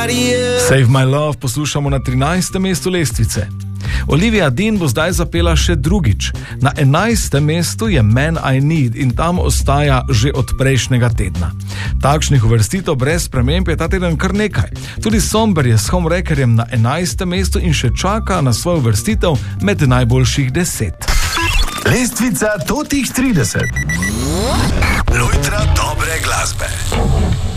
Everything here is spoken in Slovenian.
Save My Love poslušamo na 13. mestu lestvice. Olivia Dean bo zdaj zapela še drugič. Na 11. mestu je Man I Need in tam ostaja že od prejšnjega tedna. Takšnih uvrstitev brez sprememb je ta teden kar nekaj. Tudi Somber je s Homewreckerjem na 11. mestu in še čaka na svojo uvrstitev med najboljših 10. Lestvica totih 30. Lojtra dobre glasbe.